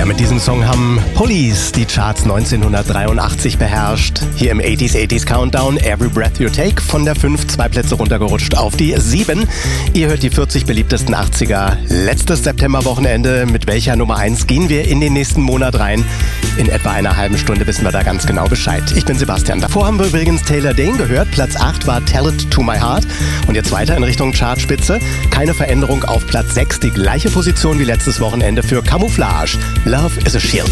Ja, mit diesem Song haben Police die Charts 1983 beherrscht. Hier im 80s Countdown, Every Breath You Take, von der 5 2 Plätze runtergerutscht auf die 7. Ihr hört die 40 beliebtesten 80er. Letztes Septemberwochenende. Mit welcher Nummer 1 gehen wir in den nächsten Monat rein? In etwa einer halben Stunde wissen wir da ganz genau Bescheid. Ich bin Sebastian. Davor haben wir übrigens Taylor Dayne gehört. Platz 8 war Tell It To My Heart. Und jetzt weiter in Richtung Chartspitze. Keine Veränderung auf Platz 6. Die gleiche Position wie letztes Wochenende für Camouflage. Love is a Shield.